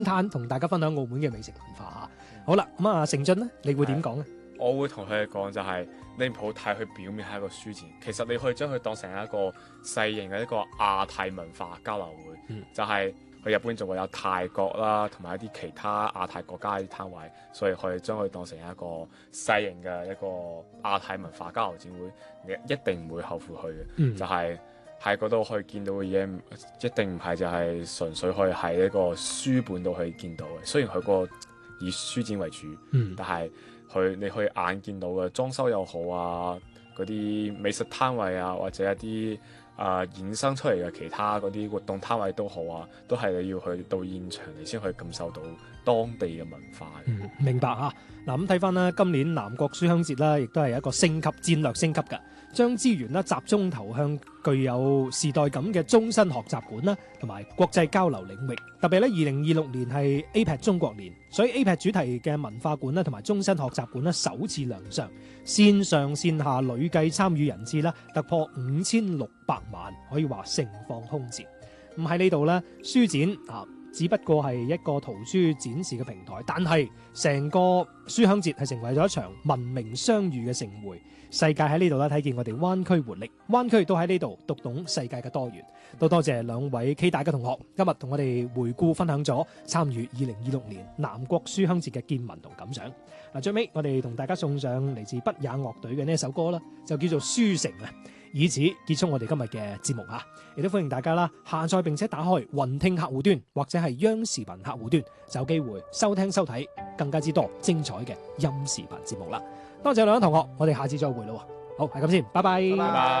攤同大家分享澳門嘅美食文化。好啦，咁啊，成俊咧，你會點講咧？ 我會同佢哋講就係你唔好睇佢表面係一個書展，其實你可以將佢當成一個細型嘅一個亞太文化交流會，就係去日本仲會有泰國啦，同埋一啲其他亞太國家嘅攤位，所以可以將佢當成一個細型嘅一個亞太文化交流展會，你一定唔會後悔去嘅，就係喺嗰度可以見到嘅嘢，一定唔係就係純粹可以喺一個書本度可以見到嘅，雖然佢個以書展為主，但係你可以眼見到嘅裝修又好啊，嗰啲美食攤位啊，或者一啲衍生出嚟嘅其他嗰啲活動攤位都好啊，都係你要去到現場你先可以感受到當地嘅文化。 明白嚇。嗱，咁睇翻啦，今年南國書香節啦，亦都係一個戰略升級㗎，將資源啦集中投向具有時代感嘅終身學習館啦，同埋國際交流領域。特別咧，2026年係 APEC 中國年，所以 APEC 主題嘅文化館啦，同埋終身學習館咧首次亮相，線上線下累計參與人次啦突破5600萬，可以話盛況空前。咁喺呢度咧，書展只不過係一個圖書展示嘅平台，但係成個書香節係成為咗一場文明相遇嘅盛會。世界喺呢度咧睇見我哋灣區活力，灣區都喺呢度讀懂世界嘅多元。都多謝兩位 K 大嘅同學今日同我哋回顧分享咗參與2026年南國書香節嘅見聞同感想。嗱，最尾我哋同大家送上嚟自不也樂隊嘅呢一首歌啦，就叫做《書城》啊。以此結束我哋今日嘅節目嚇，亦都歡迎大家啦下載並且打開雲聽客戶端或者係央視頻客戶端，就有機會收聽收睇更加之多精彩嘅音視頻節目啦。多謝兩位同學，我哋下次再會咯。好，係咁先，拜拜。